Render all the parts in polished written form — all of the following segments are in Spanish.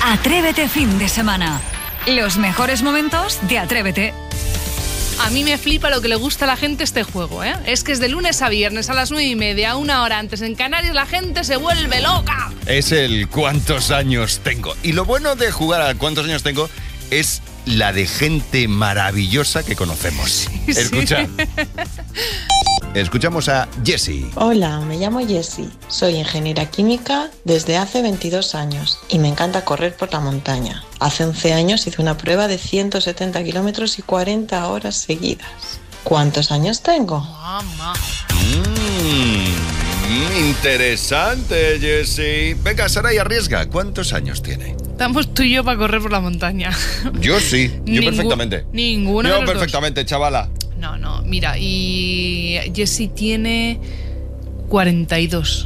Atrévete fin de semana. Los mejores momentos de Atrévete. A mí me flipa lo que le gusta a la gente este juego, ¿eh? Es que es de lunes a viernes a las 9:30, una hora antes en Canarias, la gente se vuelve loca. Es el cuántos años tengo. Y lo bueno de jugar al cuántos años tengo es la de gente maravillosa que conocemos. Sí. Escucha. Escuchamos a Jessie. Hola, me llamo Jessie. Soy ingeniera química desde hace 22 años y me encanta correr por la montaña. Hace 11 años hice una prueba de 170 kilómetros y 40 horas seguidas. ¿Cuántos años tengo? Mamá. Interesante, Jessie. Venga, Saray, arriesga. ¿Cuántos años tiene? Estamos tú y yo para correr por la montaña. Yo sí, yo perfectamente. Ninguno de Yo los perfectamente, chavala. No, mira, y Jessie tiene 42.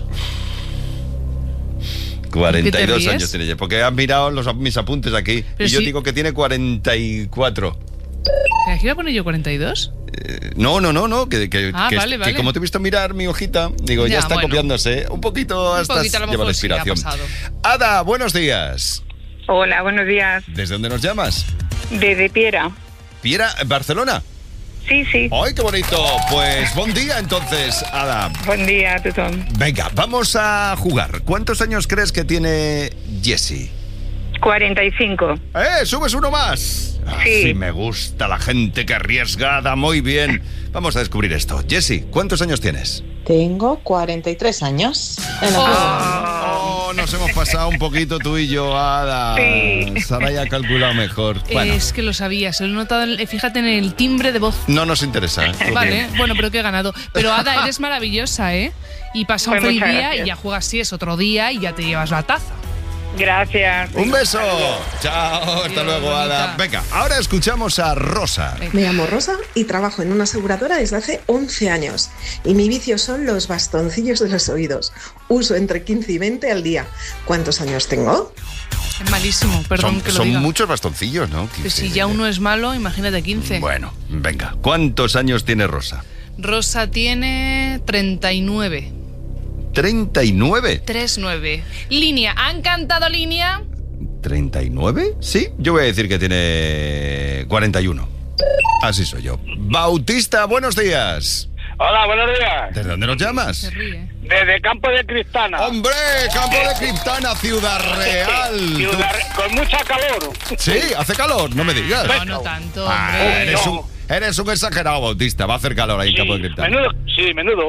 42 años tiene ella, porque has mirado mis apuntes aquí. Pero y yo sí. digo que tiene 44. ¿Qué iba a poner yo 42? No, que vale. como te he visto mirar mi hojita, digo, ya está bueno. copiándose. Un poquito hasta a lo lleva mejor la sí, ha inspiración. pasado. Ada, buenos días. Hola, buenos días. ¿Desde dónde nos llamas? Desde Piera. ¿Piera, Barcelona? Sí. ¡Ay, qué bonito! Pues buen día entonces, Ada. Buen día, Tutón. Venga, vamos a jugar. ¿Cuántos años crees que tiene Jessie? 45. ¡Subes uno más! Sí. Así me gusta la gente que arriesgada. Muy bien. Vamos a descubrir esto. Jessie, ¿cuántos años tienes? Tengo 43 años. Nos hemos pasado un poquito tú y yo, Ada. Sí. Saray ha calculado mejor. Bueno, Es que lo sabía, se lo he notado, fíjate en el timbre de voz. no nos interesa. Vale, bueno, pero que he ganado. Pero Ada, eres maravillosa, ¿eh? Y pasa un Pues feliz muchas día gracias. y ya juegas si es otro día y ya te llevas la taza. Gracias. Un beso. Chao, hasta Adiós, luego, Ada. bonita. Venga, ahora escuchamos a Rosa. Me llamo Rosa y trabajo en una aseguradora desde hace 11 años. Y mi vicio son los bastoncillos de los oídos. Uso entre 15 y 20 al día. ¿Cuántos años tengo? Es malísimo, perdón que lo Son diga. muchos bastoncillos, ¿no? Que si ya uno es malo, imagínate 15. Bueno, venga. ¿Cuántos años tiene Rosa? Rosa tiene 39. 39. 39. Línea, ¿han cantado línea? ¿39? Sí, yo voy a decir que tiene 41. Así soy yo. Bautista, buenos días. Hola, buenos días. ¿Desde dónde nos llamas? Se ríe. Desde Campo de Criptana. ¡Hombre! Campo de Criptana, Ciudad Real. Con mucha calor. Sí, hace calor, no me digas. No tanto, Ah, hombre. eres un exagerado, Bautista. Va a hacer calor ahí en Campo de Criptana. Menudo.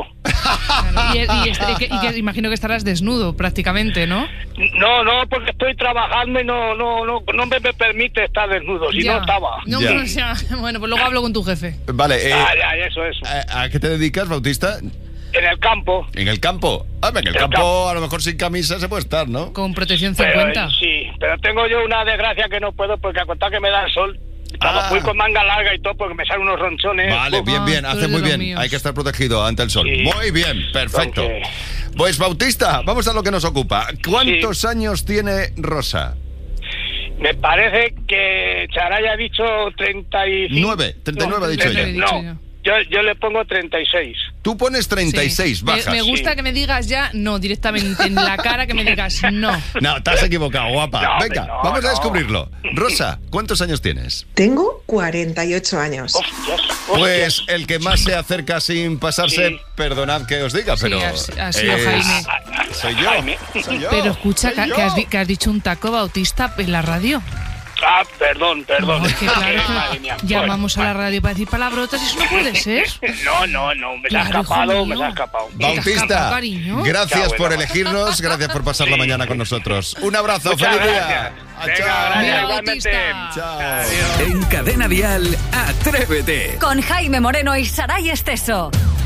Y que imagino que estarás desnudo prácticamente, ¿no? No, porque estoy trabajando y no me permite estar desnudo. Si Ya. no estaba. No, Ya. pues ya. Bueno, pues luego hablo con tu jefe. Vale, Ya, eso. ¿a qué te dedicas, Bautista? En el campo. ¿En el campo? En el El campo campo. a lo mejor sin camisa se puede estar, ¿no? Con protección Pero, 50. sí, pero tengo yo una desgracia que no puedo porque a contar que me da el sol. Fui con manga larga y todo porque me salen unos ronchones. Vale, bien, tú hace eres muy de los bien. míos. Hay que estar protegido ante el sol. Sí. Muy bien, perfecto. Ok. Pues Bautista, vamos a lo que nos ocupa. ¿Cuántos años tiene Rosa? Me parece que Charay ha dicho 35. 39 ha dicho ella. No, yo le pongo 36. Tú pones 36, Sí. bajas. Me gusta Sí. que me digas ya no, directamente en la cara que me digas no. No, te has equivocado, guapa. No, Venga, no, vamos a no. descubrirlo. Rosa, ¿cuántos años tienes? Tengo 48 años. Hostias. Pues el que más se acerca sin pasarse, Sí. perdonad que os diga, pero... ha sido Jaime. Soy yo. Jaime. Soy yo. Pero escucha, soy que has dicho un taco, Bautista, en la radio. Perdón. No, es que claro, Madre mía. llamamos a la radio para decir palabrotas y eso no puede ser. No, me se ha Claro, escapado, hijo me se ha mío. escapado. Bautista, cariño. gracias Chao, por bueno. elegirnos, gracias por pasar la mañana con nosotros. Un abrazo, Muchas feliz gracias. día. Venga, Chao. gracias, Mira, igualmente. Bautista. Chao. En Cadena Dial, Atrévete. Con Jaime Moreno y Saray Esteso.